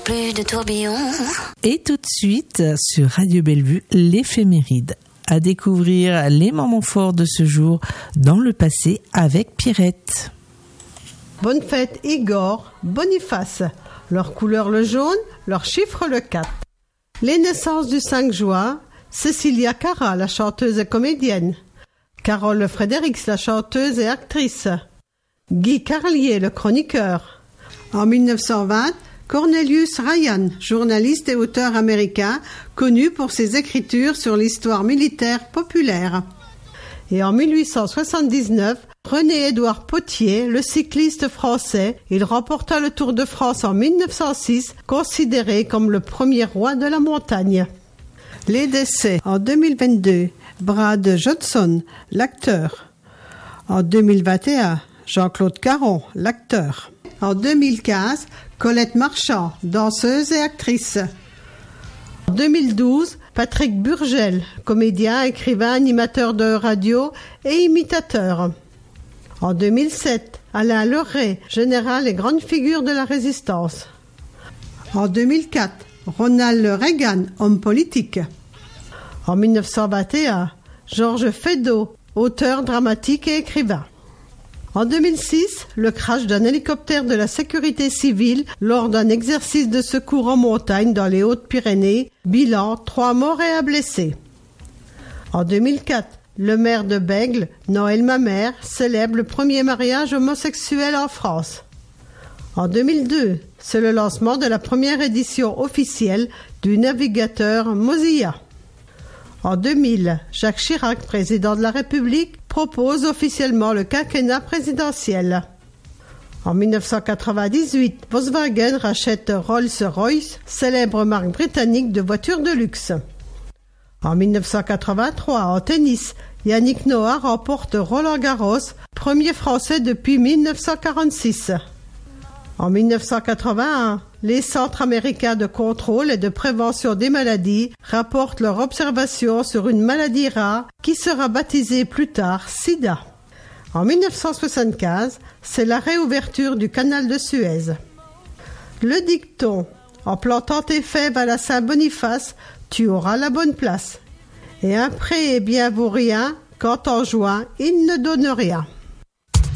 plus de tourbillons. Et tout de suite, sur Radio Bellevue, l'éphéméride. À découvrir les moments forts de ce jour dans le passé avec Pierrette. Bonne fête Igor, Boniface. Leur couleur le jaune, leur chiffre le 4. Les naissances du 5 juin, Cécilia Cara, la chanteuse et comédienne. Carole Fredericks, la chanteuse et actrice. Guy Carlier, le chroniqueur. En 1920, Cornelius Ryan, journaliste et auteur américain, connu pour ses écritures sur l'histoire militaire populaire. Et en 1879, René-Édouard Potier, le cycliste français, il remporta le Tour de France en 1906, considéré comme le premier roi de la montagne. Les décès en 2022, Brad Johnson, l'acteur. En 2021, Jean-Claude Caron, l'acteur. En 2015, Colette Marchand, danseuse et actrice. En 2012, Patrick Burgel, comédien, écrivain, animateur de radio et imitateur. En 2007, Alain Leray, général et grande figure de la résistance. En 2004, Ronald Reagan, homme politique. En 1921, Georges Feydeau, auteur dramatique et écrivain. En 2006, le crash d'un hélicoptère de la sécurité civile lors d'un exercice de secours en montagne dans les Hautes-Pyrénées. Bilan, 3 morts et 1 blessé. En 2004, le maire de Bègles, Noël Mamère, célèbre le premier mariage homosexuel en France. En 2002, c'est le lancement de la première édition officielle du navigateur Mozilla. En 2000, Jacques Chirac, président de la République, propose officiellement le quinquennat présidentiel. En 1998, Volkswagen rachète Rolls-Royce, célèbre marque britannique de voitures de luxe. En 1983, en tennis, Yannick Noah remporte Roland-Garros, premier Français depuis 1946. En 1981, les centres américains de contrôle et de prévention des maladies rapportent leur observation sur une maladie rare qui sera baptisée plus tard SIDA. En 1975, c'est la réouverture du canal de Suez. Le dicton « En plantant tes fèves à la Saint-Boniface, tu auras la bonne place. Et un pré est bien vaut rien quand en juin il ne donne rien ».